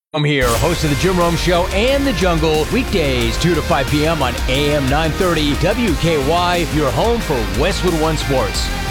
I'm here, host of the Jim Rome Show and The Jungle, weekdays 2 to 5 p.m. on AM 930 WKY, your home for Westwood One Sports.